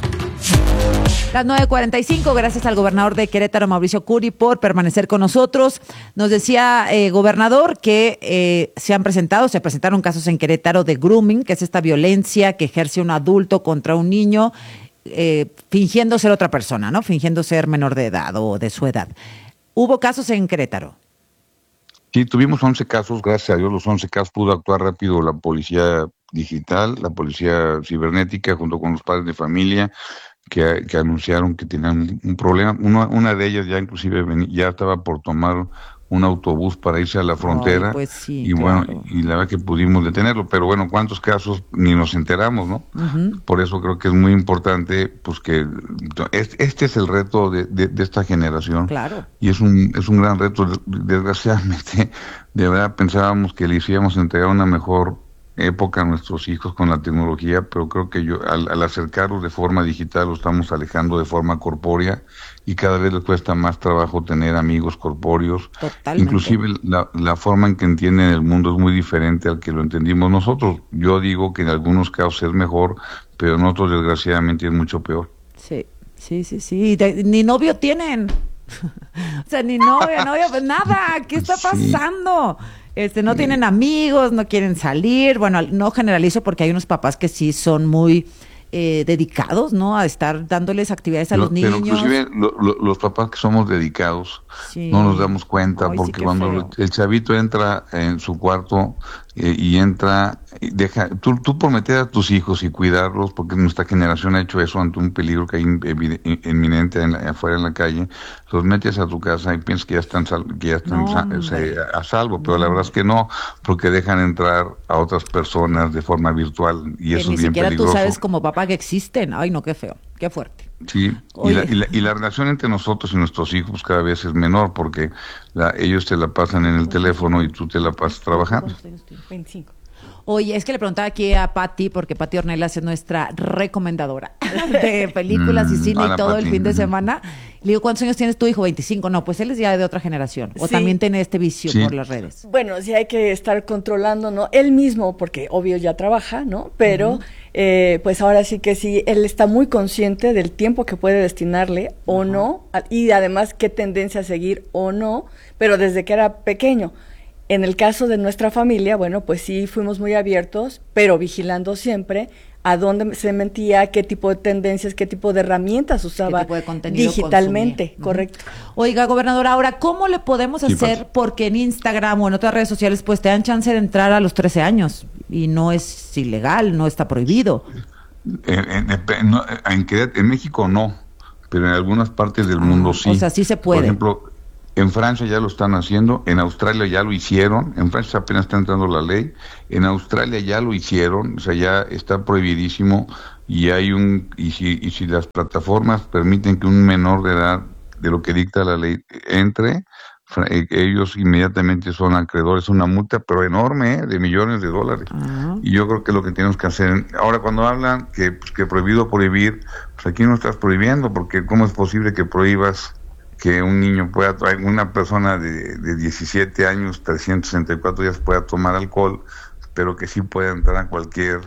Las nueve cuarenta y cinco, gracias al gobernador de Querétaro, Mauricio Curi, por permanecer con nosotros. Nos decía, eh, gobernador, que eh, se han presentado, se presentaron casos en Querétaro de grooming, que es esta violencia que ejerce un adulto contra un niño, eh, fingiendo ser otra persona, ¿no? Fingiendo ser menor de edad o de su edad. ¿Hubo casos en Querétaro? Sí, tuvimos once casos, gracias a Dios los once casos pudo actuar rápido la policía digital, la policía cibernética, junto con los padres de familia, que, que anunciaron que tenían un problema. Una, una de ellas ya inclusive venía, ya estaba por tomar un autobús para irse a la frontera. Ay, pues sí, y claro. bueno, y la verdad que pudimos detenerlo, pero bueno, cuántos casos ni nos enteramos, ¿no? Uh-huh. Por eso creo que es muy importante, pues que este es el reto de, de, de esta generación. Claro. Y es un es un gran reto, desgraciadamente, de verdad pensábamos que le íbamos a entregar una mejor época a nuestros hijos con la tecnología, pero creo que yo al, al acercarlos de forma digital los estamos alejando de forma corpórea y cada vez les cuesta más trabajo tener amigos corpóreos. Totalmente. Inclusive la, la forma en que entienden el mundo es muy diferente al que lo entendimos nosotros. Yo digo que en algunos casos es mejor, pero en otros desgraciadamente es mucho peor. Sí, sí, sí, sí. De, ni novio tienen. O sea, ni novio, novio, pues nada. ¿Qué está pasando? Sí. Este, no tienen amigos, no quieren salir. Bueno, no generalizo porque hay unos papás que sí son muy eh, dedicados, ¿no? A estar dándoles actividades a lo, los niños. Pero inclusive lo, lo, los papás que somos dedicados sí. no nos damos cuenta. Ay, porque sí, cuando feo. El chavito entra en su cuarto eh, y entra, y deja, tú, tú por meter a tus hijos y cuidarlos, porque nuestra generación ha hecho eso ante un peligro que hay inminente en la, afuera en la calle, los metes a tu casa y piensas que ya están, sal, que ya están no, sa, se, a salvo, pero no. La verdad es que no, porque dejan entrar a otras personas de forma virtual y que eso es bien peligroso. Ni siquiera tú sabes como papá que existen. Ay, no, qué feo, qué fuerte. Sí, y la, y, la, y la relación entre nosotros y nuestros hijos cada vez es menor porque la, ellos te la pasan en el teléfono y tú te la pasas trabajando. veinticinco. Oye, es que le preguntaba aquí a Pati, porque Pati Ornelas es nuestra recomendadora de películas mm, y cine y todo Pati. El fin de semana. Le digo, ¿cuántos años tienes tu hijo? veinticinco. No, pues él es ya de otra generación. O sí. También tiene este vicio sí. Por las redes. Bueno, sí hay que estar controlando, ¿no? Él mismo, porque obvio ya trabaja, ¿no? Pero, uh-huh. eh, pues ahora sí que sí, él está muy consciente del tiempo que puede destinarle o uh-huh. no, y además qué tendencia a seguir o no, pero desde que era pequeño. En el caso de nuestra familia, bueno, pues sí fuimos muy abiertos, pero vigilando siempre a dónde se mentía, qué tipo de tendencias, qué tipo de herramientas usaba qué tipo de contenido digitalmente, consumía. Correcto. Oiga, gobernadora, ahora, ¿cómo le podemos sí, hacer? Pasa. Porque en Instagram o en otras redes sociales, pues te dan chance de entrar a los trece años y no es ilegal, no está prohibido. En, en, en, en, en México no. pero en algunas partes del ah, mundo sí. O sea, sí se puede. Por ejemplo, en Francia ya lo están haciendo, en Australia ya lo hicieron, en Francia apenas está entrando la ley, en Australia ya lo hicieron, o sea, ya está prohibidísimo, y hay un y si, y si las plataformas permiten que un menor de edad, de lo que dicta la ley, entre, ellos inmediatamente son acreedores, una multa, pero enorme, ¿eh? De millones de dólares. Uh-huh. Y yo creo que lo que tenemos que hacer, ahora cuando hablan que, pues, que prohibido prohibir, pues aquí no estás prohibiendo, porque ¿cómo es posible que prohíbas que un niño pueda, una persona de, de diecisiete años, trescientos sesenta y cuatro días pueda tomar alcohol, pero que sí pueda entrar a cualquier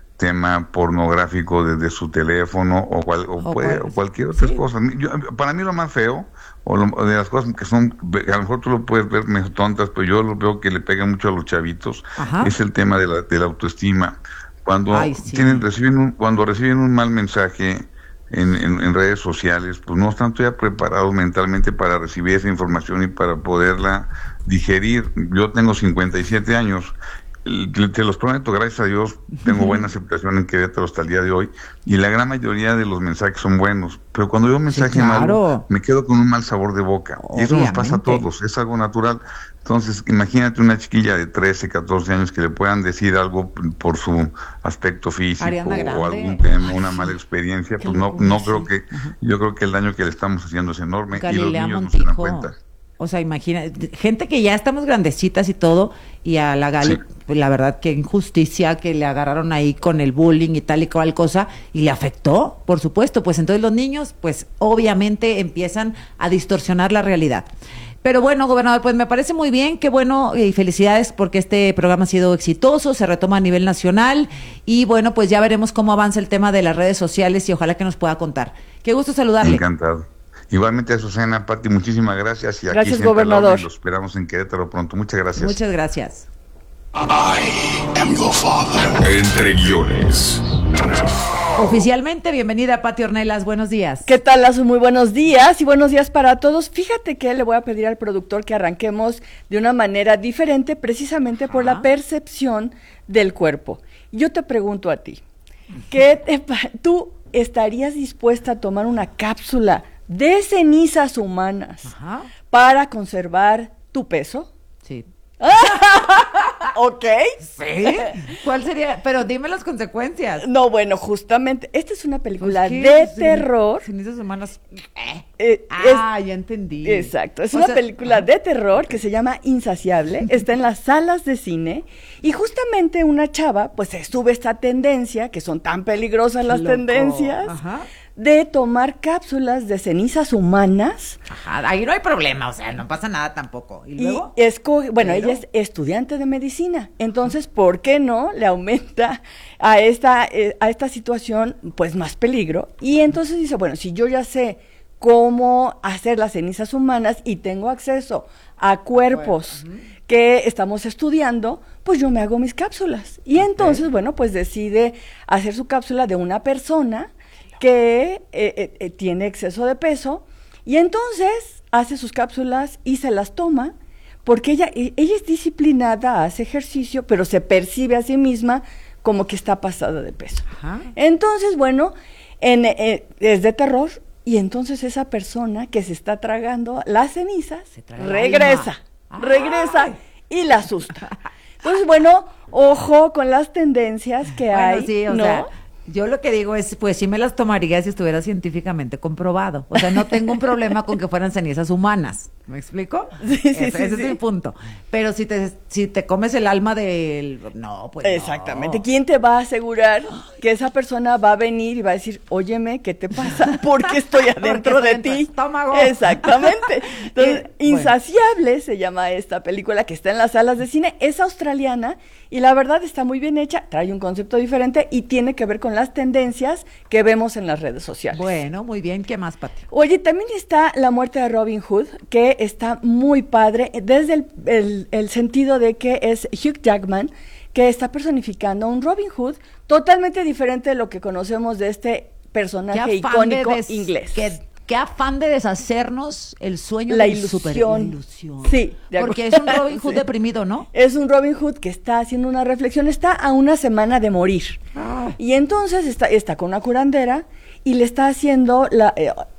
tema pornográfico desde su teléfono o, cual, o, o, puede, o cualquier otra sí. cosa? Yo, para mí lo más feo, o lo, de las cosas que son, a lo mejor tú lo puedes ver medio tontas, pero yo lo veo que le pega mucho a los chavitos, Ajá. es el tema de la, de la autoestima. Cuando Ay, sí. tienen, reciben un, cuando reciben un mal mensaje En, en, en redes sociales, pues no están todavía preparados mentalmente para recibir esa información y para poderla digerir. Yo tengo cincuenta y siete años, te los prometo, gracias a Dios, tengo buena aceptación en Querétaro hasta el día de hoy, y la gran mayoría de los mensajes son buenos, pero cuando veo un mensaje sí, claro. malo, me quedo con un mal sabor de boca, Obviamente. y eso nos pasa a todos, es algo natural. Entonces, imagínate una chiquilla de trece, catorce años que le puedan decir algo por su aspecto físico o algún tema, una mala experiencia, pues no no creo que, yo creo que el daño que le estamos haciendo es enorme Galilea y los niños Montijo. no se dan cuenta. O sea, imagina, gente que ya estamos grandecitas y todo, y a la Gali, sí. pues la verdad que injusticia que le agarraron ahí con el bullying y tal y cual cosa, y le afectó, por supuesto, pues entonces los niños, pues obviamente empiezan a distorsionar la realidad. Pero bueno, gobernador, pues me parece muy bien, qué bueno y felicidades porque este programa ha sido exitoso, se retoma a nivel nacional y bueno, pues ya veremos cómo avanza el tema de las redes sociales y ojalá que nos pueda contar. Qué gusto saludarle. Encantado. Igualmente a Susana, Pati, muchísimas gracias. Y gracias, aquí gobernador. Lo esperamos en Querétaro pronto. Muchas gracias. Muchas gracias. I am your father. Entre guiones. Oficialmente, bienvenida Pati Ornelas, buenos días. ¿Qué tal, Lazo? Muy buenos días y buenos días para todos. Fíjate que le voy a pedir al productor que arranquemos de una manera diferente, precisamente por Ajá. la percepción del cuerpo. Yo te pregunto a ti, ¿qué te, ¿tú estarías dispuesta a tomar una cápsula de cenizas humanas Ajá. para conservar tu peso? Sí. ¿Ok? ¿Sí? ¿Cuál sería? Pero dime las consecuencias. No, bueno, justamente, esta es una película pues de sí, terror. Cenizas humanas. Eh. Eh, ah, es, ya entendí. Exacto, es o una sea, película de terror que se llama Insaciable, está en las salas de cine y justamente una chava, pues se sube esta tendencia, que son tan peligrosas las Loco. tendencias, Ajá. de tomar cápsulas de cenizas humanas. Ajá, ahí no hay problema, o sea, no pasa nada tampoco. ¿Y luego? Y escoge, bueno, Pero... ella es estudiante de medicina, entonces, ¿por qué no le aumenta a esta, eh, a esta situación, pues, más peligro? Y entonces dice, bueno, si yo ya sé cómo hacer las cenizas humanas y tengo acceso a cuerpos bueno, uh-huh. que estamos estudiando, pues yo me hago mis cápsulas. Y okay. entonces, bueno, pues decide hacer su cápsula de una persona que eh, eh, tiene exceso de peso y entonces hace sus cápsulas y se las toma porque ella, ella es disciplinada, hace ejercicio, pero se percibe a sí misma como que está pasada de peso. Ajá. Entonces, bueno, en, eh, es de terror y entonces esa persona que se está tragando las cenizas regresa, regresa y la asusta. Entonces, bueno, ojo con las tendencias que bueno, hay, sí, o ¿no? sea, yo lo que digo es, pues sí me las tomaría si estuviera científicamente comprobado. O sea, no tengo un problema con que fueran cenizas humanas. ¿Me explico? Sí, sí, ese, sí, ese sí. es el punto. Pero si te si te comes el alma del... No, pues Exactamente. No. ¿Quién te va a asegurar que esa persona va a venir y va a decir, óyeme, ¿qué te pasa? ¿Por qué estoy adentro de ti? Estómago. Exactamente. Entonces, bueno. Insaciable se llama esta película que está en las salas de cine. Es australiana y la verdad está muy bien hecha. Trae un concepto diferente y tiene que ver con las tendencias que vemos en las redes sociales. Bueno, muy bien. ¿Qué más, Pati? Oye, también está La muerte de Robin Hood, que está muy padre desde el, el, el sentido de que es Hugh Jackman, que está personificando a un Robin Hood totalmente diferente de lo que conocemos de este personaje icónico de des, inglés. Qué, qué afán de deshacernos el sueño la del ilusión. super, la ilusión. Sí, de porque es un Robin Hood sí. deprimido, ¿no? Es un Robin Hood que está haciendo una reflexión, está a una semana de morir. Ah. Y entonces está, está con una curandera y le está haciendo la... Eh,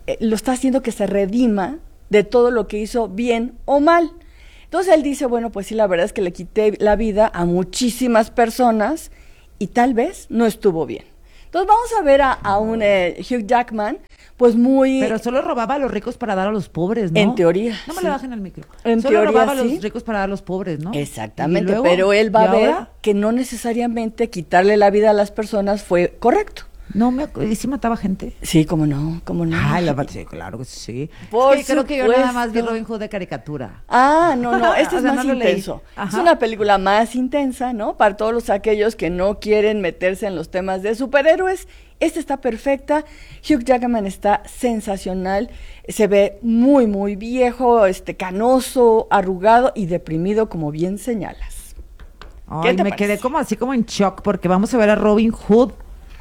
eh, lo está haciendo que se redima de todo lo que hizo bien o mal. Entonces él dice, bueno, pues sí, la verdad es que le quité la vida a muchísimas personas y tal vez no estuvo bien. Entonces vamos a ver a, a un eh, Hugh Jackman, pues muy... Pero solo robaba a los ricos para dar a los pobres, ¿no? En teoría, No me sí. le bajen el micro. En solo teoría, robaba a sí. los ricos para dar a los pobres, ¿no? Exactamente, ¿Y luego? pero él va ¿Y a ver ahora? que no necesariamente quitarle la vida a las personas fue correcto. No, me, ¿y sí mataba gente? Sí, cómo no, cómo no. Ay, la sí, claro que sí. Por es que creo que yo nada más vi supuesto. Robin Hood de caricatura. Ah, no, no, este O es sea, más no lo leí. intenso. Ajá. Es una película más intensa, ¿no? Para todos los aquellos que no quieren meterse en los temas de superhéroes. Esta está perfecta. Hugh Jackman está sensacional. Se ve muy, muy viejo, este, canoso, arrugado y deprimido, como bien señalas. Ay, me parece? quedé como así como en shock porque vamos a ver a Robin Hood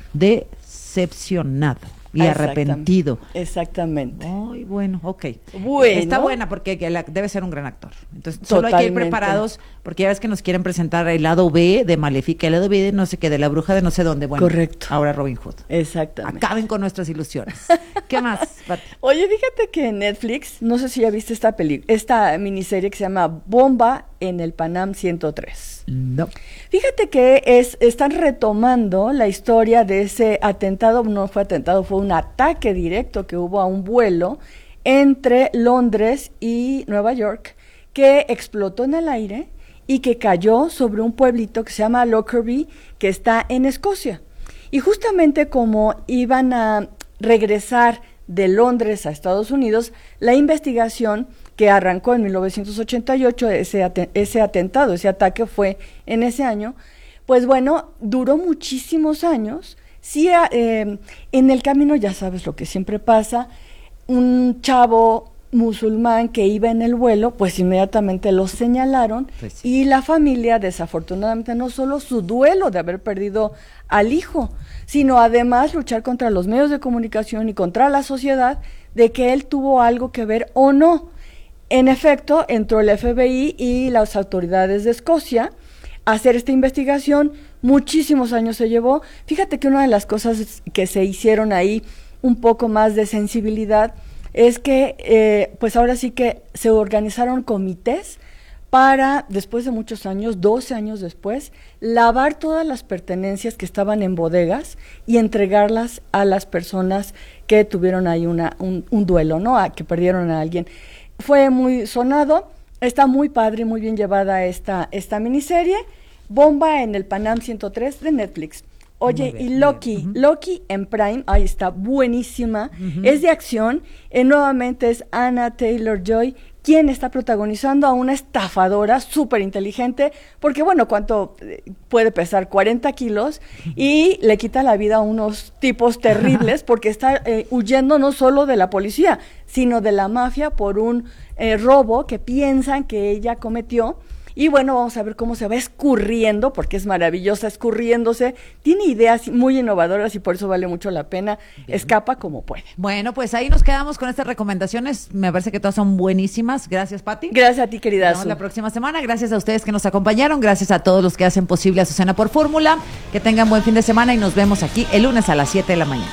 decepcionado y Exactamente. arrepentido. Exactamente. Ay, bueno, ok. Bueno. Está buena porque que la- debe ser un gran actor. Entonces, solo hay que ir Totalmente. preparados porque ya ves que nos quieren presentar el lado B de Maléfica, el lado B de no sé qué, de la bruja de no sé dónde. Bueno, Correcto. ahora Robin Hood. Exactamente. Acaben con nuestras ilusiones. ¿Qué más, Pati? Oye, fíjate que en Netflix, no sé si ya viste esta peli, esta miniserie que se llama Bomba en el Panam ciento tres. No. Fíjate que es, están retomando la historia de ese atentado, no fue atentado, fue un ataque directo que hubo a un vuelo entre Londres y Nueva York que explotó en el aire y que cayó sobre un pueblito que se llama Lockerbie, que está en Escocia. Y justamente como iban a regresar de Londres a Estados Unidos, la investigación que arrancó en mil novecientos ochenta y ocho, ese, aten- ese atentado, ese ataque fue en ese año, pues bueno, duró muchísimos años. Sí, eh, en el camino ya sabes lo que siempre pasa, un chavo musulmán que iba en el vuelo, pues inmediatamente lo señalaron, Pues sí. y la familia, desafortunadamente, no solo su duelo de haber perdido al hijo, sino además luchar contra los medios de comunicación y contra la sociedad de que él tuvo algo que ver o no. En efecto, entró el F B I y las autoridades de Escocia a hacer esta investigación. Muchísimos años se llevó. Fíjate que una de las cosas que se hicieron ahí, un poco más de sensibilidad, es que, eh, pues ahora sí que se organizaron comités para, después de muchos años, doce años después, lavar todas las pertenencias que estaban en bodegas y entregarlas a las personas que tuvieron ahí una, un, un duelo, ¿no? A, que perdieron a alguien. Fue muy sonado, está muy padre, muy bien llevada esta, esta miniserie, Bomba en el Panam ciento tres de Netflix. Oye, Muy bien, y Loki, muy bien. Uh-huh. Loki en Prime, ahí está, buenísima, Ujú. es de acción, eh, nuevamente es Anna Taylor-Joy, quien está protagonizando a una estafadora súper inteligente, porque bueno, ¿cuánto eh, puede pesar? cuarenta kilos, y le quita la vida a unos tipos terribles, porque está eh, huyendo no solo de la policía, sino de la mafia por un eh, robo que piensan que ella cometió. Y bueno, vamos a ver cómo se va escurriendo, porque es maravillosa escurriéndose, tiene ideas muy innovadoras y por eso vale mucho la pena, escapa como puede. Bueno, pues ahí nos quedamos con estas recomendaciones. Me parece que todas son buenísimas. Gracias, Pati. Gracias a ti, querida. Nos vemos la próxima semana. Gracias a ustedes que nos acompañaron. Gracias a todos los que hacen posible Azucena por Fórmula. Que tengan buen fin de semana y nos vemos aquí el lunes a las siete de la mañana.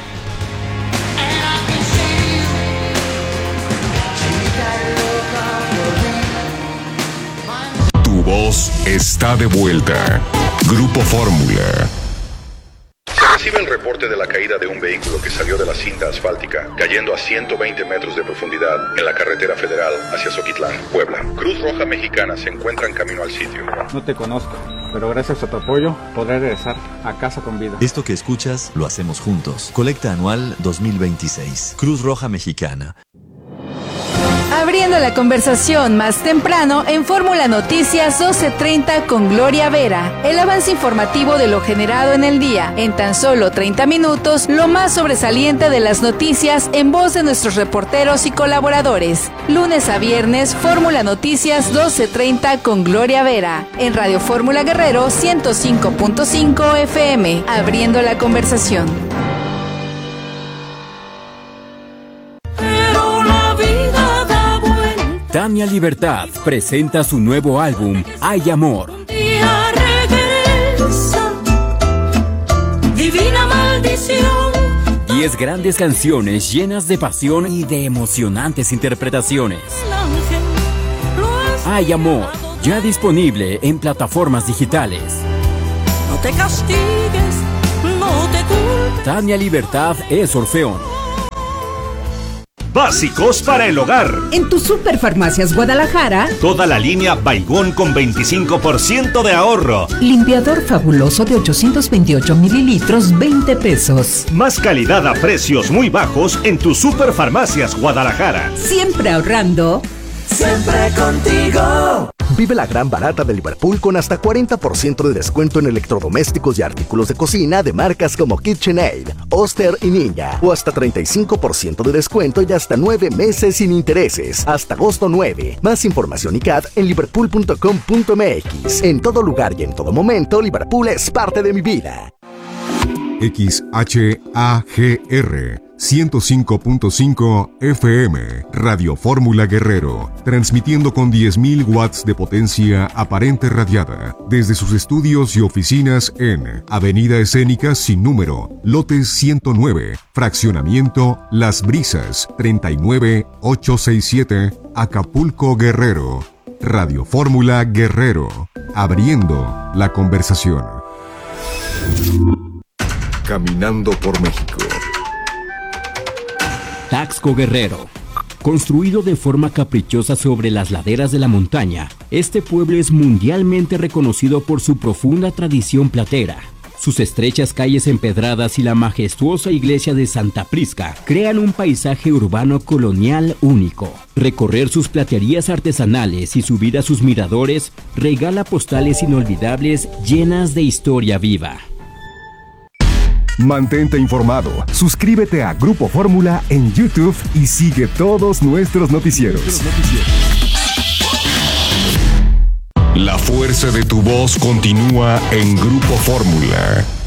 Tu voz está de vuelta. Grupo Fórmula. Se recibe el reporte de la caída de un vehículo que salió de la cinta asfáltica, cayendo a ciento veinte metros de profundidad en la carretera federal hacia Zoquitlán, Puebla. Cruz Roja Mexicana se encuentra en camino al sitio. No te conozco, pero gracias a tu apoyo podré regresar a casa con vida. Esto que escuchas lo hacemos juntos. Colecta anual dos mil veintiséis. Cruz Roja Mexicana. Abriendo la conversación más temprano en Fórmula Noticias doce treinta con Gloria Vera. El avance informativo de lo generado en el día. En tan solo treinta minutos, lo más sobresaliente de las noticias en voz de nuestros reporteros y colaboradores. Lunes a viernes, Fórmula Noticias doce treinta con Gloria Vera. En Radio Fórmula Guerrero ciento cinco punto cinco F M. Abriendo la conversación. Tania Libertad presenta su nuevo álbum, Hay Amor. Día regresa, divina maldición. diez grandes canciones llenas de pasión y de emocionantes interpretaciones. Hay amor, ya disponible en plataformas digitales. No te castigues, no te culpes. Tania Libertad es Orfeón. Básicos para el hogar. En tu Superfarmacias Guadalajara, Toda la línea Baigón con veinticinco por ciento de ahorro. limpiador fabuloso de ochocientos veintiocho mililitros, veinte pesos. Más calidad a precios muy bajos en tu Superfarmacias Guadalajara. Siempre ahorrando. Siempre contigo. Vive la gran barata de Liverpool con hasta cuarenta por ciento de descuento en electrodomésticos y artículos de cocina de marcas como KitchenAid, Oster y Ninja. O hasta treinta y cinco por ciento de descuento y hasta nueve meses sin intereses. Hasta agosto nueve. Más información y C A D en liverpool punto com punto m x. En todo lugar y en todo momento, Liverpool es parte de mi vida. X H A G R ciento cinco punto cinco F M, Radio Fórmula Guerrero, transmitiendo con diez mil watts de potencia aparente radiada, desde sus estudios y oficinas en Avenida Escénica sin número, lote ciento nueve, fraccionamiento Las Brisas, treinta y nueve mil ochocientos sesenta y siete, Acapulco, Guerrero. Radio Fórmula Guerrero, abriendo la conversación. Caminando por México. Taxco Guerrero. Construido de forma caprichosa sobre las laderas de la montaña, este pueblo es mundialmente reconocido por su profunda tradición platera. Sus estrechas calles empedradas y la majestuosa iglesia de Santa Prisca crean un paisaje urbano colonial único. Recorrer sus platerías artesanales y subir a sus miradores regala postales inolvidables llenas de historia viva. Mantente informado, suscríbete a Grupo Fórmula en YouTube y sigue todos nuestros noticieros. La fuerza de tu voz continúa en Grupo Fórmula.